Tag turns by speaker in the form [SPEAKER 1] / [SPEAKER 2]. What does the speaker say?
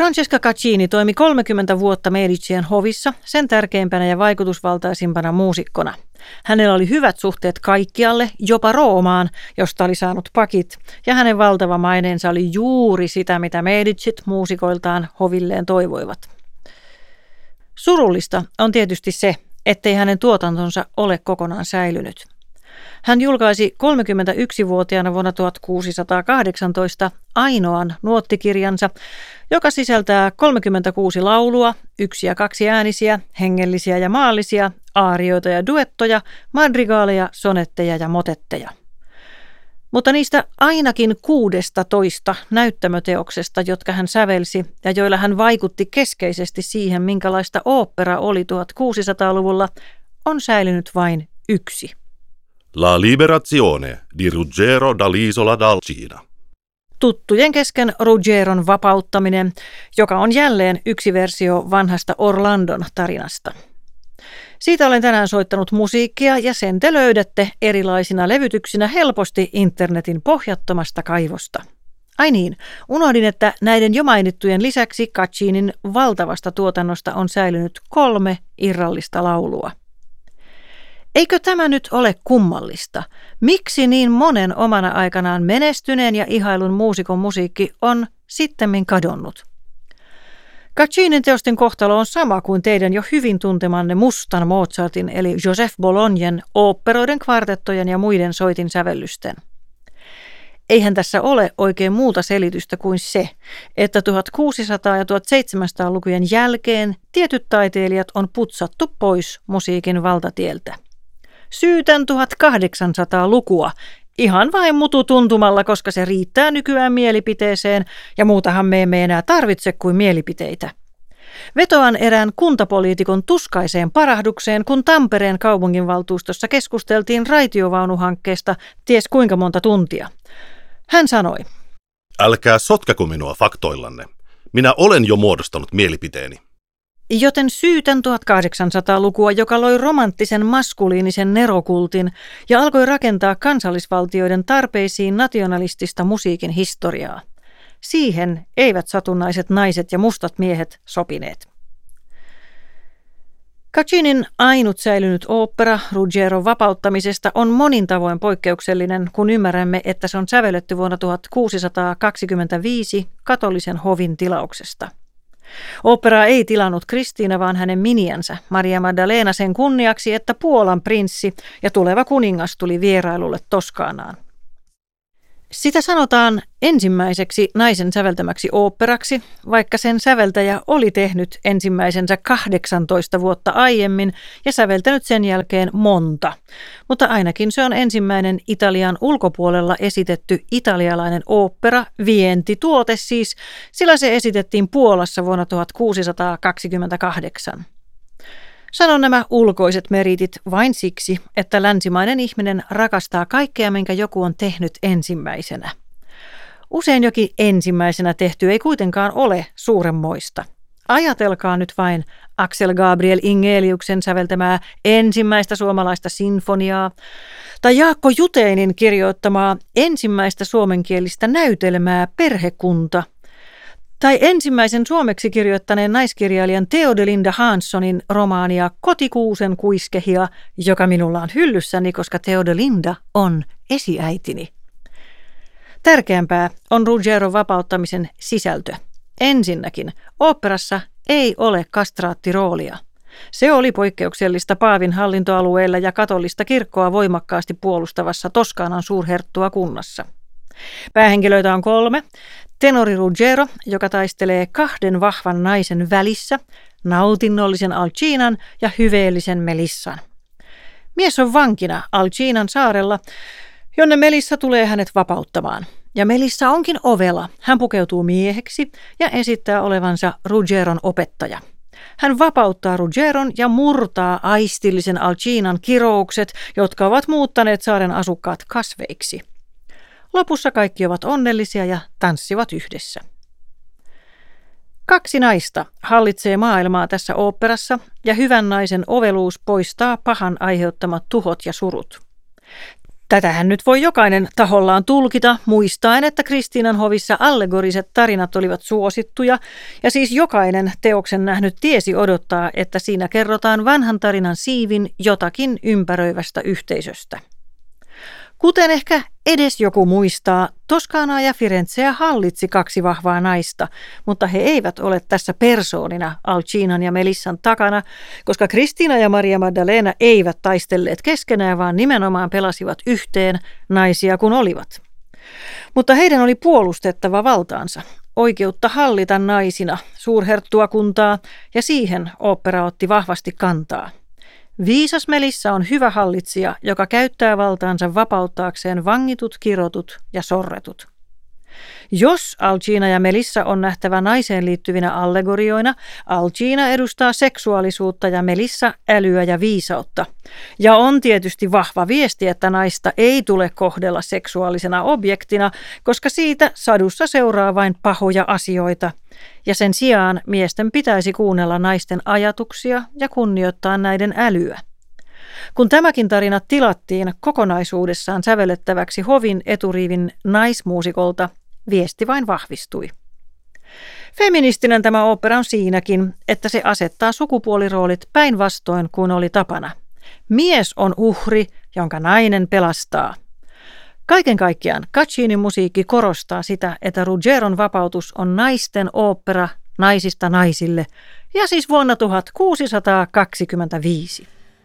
[SPEAKER 1] Francesca Caccini toimi 30 vuotta Medicien hovissa sen tärkeimpänä ja vaikutusvaltaisimpana muusikkona. Hänellä oli hyvät suhteet kaikkialle, jopa Roomaan, josta oli saanut pakit, ja hänen valtava maineensa oli juuri sitä, mitä Medicit muusikoiltaan hovilleen toivoivat. Surullista on tietysti se, ettei hänen tuotantonsa ole kokonaan säilynyt. Hän julkaisi 31-vuotiaana vuonna 1618 ainoan nuottikirjansa, joka sisältää 36 laulua, 1- ja 2-äänisiä, hengellisiä ja maallisia, aarioita ja duettoja, madrigaaleja, sonetteja ja motetteja. Mutta niistä ainakin 16 näyttämöteoksesta, jotka hän sävelsi ja joilla hän vaikutti keskeisesti siihen, minkälaista ooppera oli 1600-luvulla, on säilynyt vain yksi.
[SPEAKER 2] La liberazione di Ruggero dall'isola d'Alcina.
[SPEAKER 1] Tuttujen kesken Ruggeron vapauttaminen, joka on jälleen yksi versio vanhasta Orlandon tarinasta. Siitä olen tänään soittanut musiikkia ja sen te löydätte erilaisina levytyksinä helposti internetin pohjattomasta kaivosta. Ai niin, unohdin, että näiden jo mainittujen lisäksi Caccinin valtavasta tuotannosta on säilynyt 3 irrallista laulua. Eikö tämä nyt ole kummallista? Miksi niin monen omana aikanaan menestyneen ja ihailun muusikon musiikki on sittemmin kadonnut? Caccinin teosten kohtalo on sama kuin teidän jo hyvin tuntemanne mustan Mozartin eli Joseph Bolognen oopperoiden, kvartettojen ja muiden soitinsävellysten. Eihän tässä ole oikein muuta selitystä kuin se, että 1600- ja 1700-lukujen jälkeen tietyt taiteilijat on putsattu pois musiikin valtatieltä. Syytän 1800-lukua ihan vain mututuntumalla, koska se riittää nykyään mielipiteeseen ja muutahan me emme enää tarvitse kuin mielipiteitä. Vetoan erään kuntapoliitikon tuskaiseen parahdukseen, kun Tampereen kaupunginvaltuustossa keskusteltiin raitiovaunuhankkeesta ties kuinka monta tuntia. Hän sanoi:
[SPEAKER 2] Älkää sotkeko minua faktoillanne. Minä olen jo muodostanut mielipiteeni.
[SPEAKER 1] Joten syytän 1800-lukua, joka loi romanttisen maskuliinisen nerokultin ja alkoi rakentaa kansallisvaltioiden tarpeisiin nationalistista musiikin historiaa. Siihen eivät satunnaiset naiset ja mustat miehet sopineet. Caccinin ainut säilynyt ooppera Ruggeron vapauttamisesta on monin tavoin poikkeuksellinen, kun ymmärrämme, että se on sävelletty vuonna 1625 katolisen hovin tilauksesta. Oopperaa ei tilannut Kristiina, vaan hänen miniänsä Maria Maddalena sen kunniaksi, että Puolan prinssi ja tuleva kuningas tuli vierailulle Toskaanaan. Sitä sanotaan ensimmäiseksi naisen säveltämäksi oopperaksi, vaikka sen säveltäjä oli tehnyt ensimmäisensä 18 vuotta aiemmin ja säveltänyt sen jälkeen monta. Mutta ainakin se on ensimmäinen Italian ulkopuolella esitetty italialainen ooppera, vientituote siis, sillä se esitettiin Puolassa vuonna 1628. Sanon nämä ulkoiset meritit vain siksi, että länsimainen ihminen rakastaa kaikkea, minkä joku on tehnyt ensimmäisenä. Usein jokin ensimmäisenä tehty ei kuitenkaan ole suuremmoista. Ajatelkaa nyt vain Axel Gabriel Ingeliuksen säveltämää ensimmäistä suomalaista sinfoniaa, tai Jaakko Juteinin kirjoittamaa ensimmäistä suomenkielistä näytelmää Perhekunta, tai ensimmäisen suomeksi kirjoittaneen naiskirjailijan Theodelinda Hanssonin romaania Kotikuusen kuiskehia, joka minulla on hyllyssäni, koska Theodelinda on esiäitini. Tärkeämpää on Ruggeron vapauttamisen sisältö. Ensinnäkin, oopperassa ei ole kastraattiroolia. Se oli poikkeuksellista paavin hallintoalueella ja katolista kirkkoa voimakkaasti puolustavassa Toskaanan suurherttuakunnassa. Päähenkilöitä on 3. Tenori Ruggero, joka taistelee 2 vahvan naisen välissä, nautinnollisen Alcinan ja hyveellisen Melissan. Mies on vankina Alcinan saarella, jonne Melissa tulee hänet vapauttamaan. Ja Melissa onkin ovela. Hän pukeutuu mieheksi ja esittää olevansa Ruggeron opettaja. Hän vapauttaa Ruggeron ja murtaa aistillisen Alcinan kiroukset, jotka ovat muuttaneet saaren asukkaat kasveiksi. Lopussa kaikki ovat onnellisia ja tanssivat yhdessä. 2 naista hallitsee maailmaa tässä oopperassa ja hyvän naisen oveluus poistaa pahan aiheuttamat tuhot ja surut. Tätähän nyt voi jokainen tahollaan tulkita, muistaen, että Kristiinan hovissa allegoriset tarinat olivat suosittuja, ja siis jokainen teoksen nähnyt tiesi odottaa, että siinä kerrotaan vanhan tarinan siivin jotakin ympäröivästä yhteisöstä. Kuten ehkä edes joku muistaa, Toskanaa ja Firenzeä hallitsi 2 vahvaa naista, mutta he eivät ole tässä persoonina Alcinan ja Melissan takana, koska Kristiina ja Maria Maddalena eivät taistelleet keskenään, vaan nimenomaan pelasivat yhteen, naisia kun olivat. Mutta heidän oli puolustettava valtaansa, oikeutta hallita naisina, suurherttuakuntaa, ja siihen opera otti vahvasti kantaa. Viisas Melissa on hyvä hallitsija, joka käyttää valtaansa vapauttaakseen vangitut, kirotut ja sorretut. Jos Alcina ja Melissa on nähtävä naiseen liittyvinä allegorioina, Alcina edustaa seksuaalisuutta ja Melissa älyä ja viisautta. Ja on tietysti vahva viesti, että naista ei tule kohdella seksuaalisena objektina, koska siitä sadussa seuraa vain pahoja asioita. Ja sen sijaan miesten pitäisi kuunnella naisten ajatuksia ja kunnioittaa näiden älyä. Kun tämäkin tarina tilattiin kokonaisuudessaan sävellettäväksi hovin eturiivin naismuusikolta, viesti vain vahvistui. Feministinen tämä opera on siinäkin, että se asettaa sukupuoliroolit päinvastoin kuin oli tapana. Mies on uhri, jonka nainen pelastaa. Kaiken kaikkiaan Caccinin musiikki korostaa sitä, että Ruggeron vapautus on naisten opera naisista naisille, ja siis vuonna 1625.